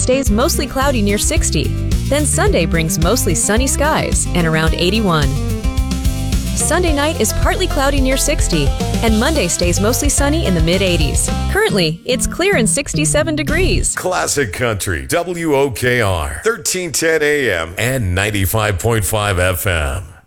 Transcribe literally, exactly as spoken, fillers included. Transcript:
stays mostly cloudy near sixty. Then Sunday brings mostly sunny skies and around eighty-one. Sunday night is partly cloudy near sixty, and Monday stays mostly sunny in the mid-eighties. Currently, it's clear and sixty-seven degrees. Classic Country, W O K R, thirteen ten A M and ninety-five point five F M.